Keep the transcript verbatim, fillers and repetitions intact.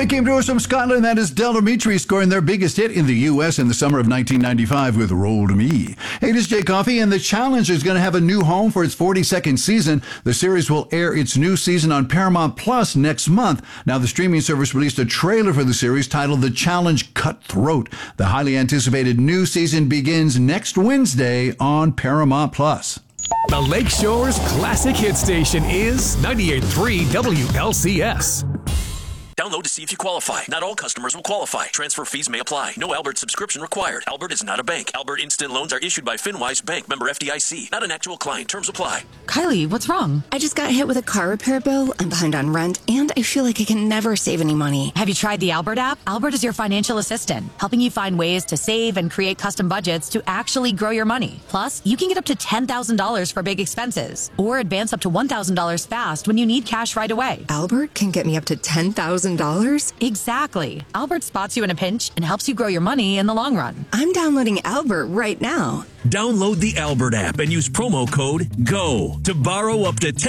They came to us from Scotland. That is Del Dimitri scoring their biggest hit in the U S in the summer of nineteen ninety-five with Roll to Me. Hey, this is Jay Coffey, and The Challenge is going to have a new home for its forty-second season. The series will air its new season on Paramount Plus next month. Now, the streaming service released a trailer for the series titled The Challenge Cutthroat. The highly anticipated new season begins next Wednesday on Paramount Plus. The Lakeshore's classic hit station is ninety-eight point three W L C S. Download to see if you qualify. Not all customers will qualify. Transfer fees may apply. No Albert subscription required. Albert is not a bank. Albert Instant Loans are issued by FinWise Bank, member F D I C. Not an actual client. Terms apply. Kylie, what's wrong? I just got hit with a car repair bill. I'm behind on rent, and I feel like I can never save any money. Have you tried the Albert app? Albert is your financial assistant, helping you find ways to save and create custom budgets to actually grow your money. Plus, you can get up to ten thousand dollars for big expenses, or advance up to one thousand dollars fast when you need cash right away. Albert can get me up to ten thousand dollars? Exactly. Albert spots you in a pinch and helps you grow your money in the long run. I'm downloading Albert right now. Download the Albert app and use promo code GO to borrow up to ten